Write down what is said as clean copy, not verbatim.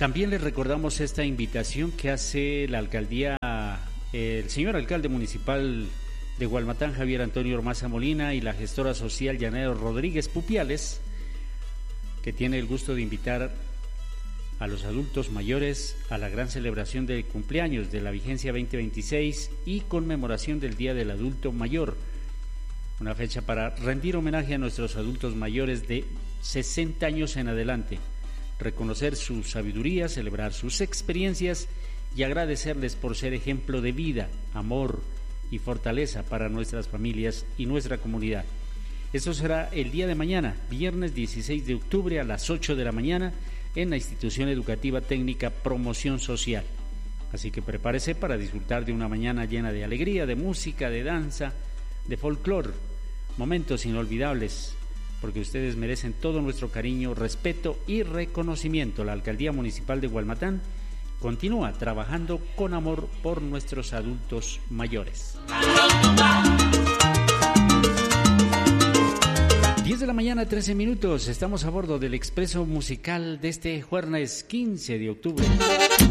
También les recordamos esta invitación que hace la alcaldía, el señor alcalde municipal de Gualmatán, Javier Antonio Ormaza Molina, y la gestora social Yanero Rodríguez Pupiales, que tiene el gusto de invitar a los adultos mayores a la gran celebración del cumpleaños de la vigencia 2026 y conmemoración del Día del Adulto Mayor. Una fecha para rendir homenaje a nuestros adultos mayores de 60 años en adelante, reconocer su sabiduría, celebrar sus experiencias y agradecerles por ser ejemplo de vida, amor y fortaleza para nuestras familias y nuestra comunidad. Esto será el día de mañana, viernes 16 de octubre a las 8 de la mañana en la Institución Educativa Técnica Promoción Social. Así que prepárese para disfrutar de una mañana llena de alegría, de música, de danza, de folclore, momentos inolvidables, porque ustedes merecen todo nuestro cariño, respeto y reconocimiento. La Alcaldía Municipal de Gualmatán continúa trabajando con amor por nuestros adultos mayores. 10 de la mañana, 13 minutos. Estamos a bordo del expreso musical de este jueves 15 de octubre.